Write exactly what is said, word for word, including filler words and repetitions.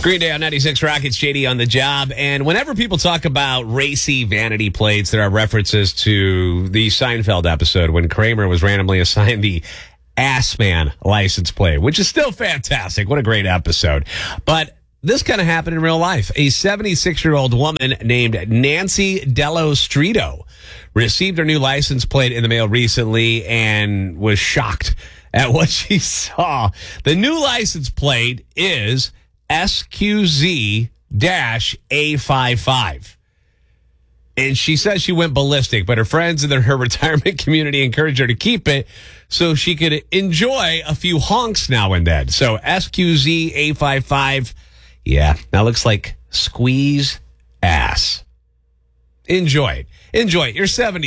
Green Day on ninety-six Rock. It's J D on the job. And whenever people talk about racy vanity plates, there are references to the Seinfeld episode when Kramer was randomly assigned the Ass Man license plate, which is still fantastic. What a great episode. But this kind of happened in real life. A seventy-six-year-old woman named Nancy Dello Streeto received her new license plate in the mail recently and was shocked at what she saw. The new license plate is S Q Z A fifty-five. And she says she went ballistic, but her friends in her retirement community encouraged her to keep it so she could enjoy a few honks now and then. So S Q Z A fifty-five, yeah, that looks like squeeze ass. Enjoy it. Enjoy it. You're seventy.